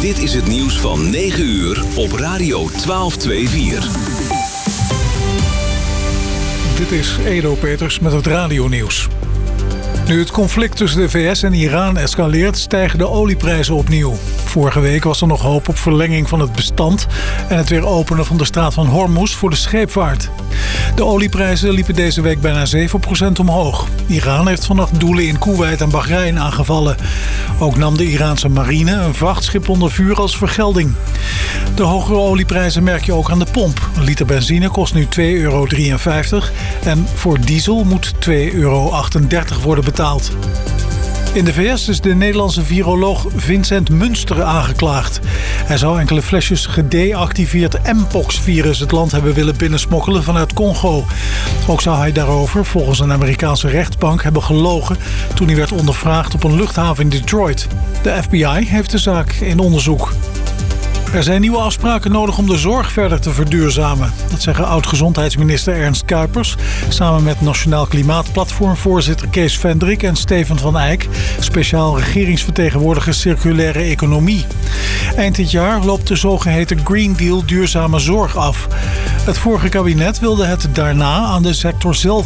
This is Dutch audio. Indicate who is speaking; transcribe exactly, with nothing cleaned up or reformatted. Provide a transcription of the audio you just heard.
Speaker 1: Dit is het nieuws van negen uur op Radio twaalf tweeënveertig.
Speaker 2: Dit is Edo Peters met het radionieuws. Nu het conflict tussen de V S en Iran escaleert, stijgen de olieprijzen opnieuw. Vorige week was er nog hoop op verlenging van het bestand en het weer openen van de straat van Hormuz voor de scheepvaart. De olieprijzen liepen deze week bijna zeven procent omhoog. Iran heeft vannacht doelen in Koeweit en Bahrein aangevallen. Ook nam de Iraanse marine een vrachtschip onder vuur als vergelding. De hogere olieprijzen merk je ook aan de pomp. Een liter benzine kost nu twee euro drieënvijftig en voor diesel moet twee euro achtendertig worden betaald. In de V S is de Nederlandse viroloog Vincent Munster aangeklaagd. Hij zou enkele flesjes gedeactiveerd mpox-virus het land hebben willen binnensmokkelen vanuit Congo. Ook zou hij daarover, volgens een Amerikaanse rechtbank, hebben gelogen toen hij werd ondervraagd op een luchthaven in Detroit. De F B I heeft de zaak in onderzoek. Er zijn nieuwe afspraken nodig om de zorg verder te verduurzamen. Dat zeggen oud-gezondheidsminister Ernst Kuipers samen met Nationaal Klimaatplatformvoorzitter Kees Vendrik en Steven van Eyck, speciaal regeringsvertegenwoordiger circulaire economie. Eind dit jaar loopt de zogeheten Green Deal duurzame zorg af. Het vorige kabinet wilde het daarna aan de sector zelf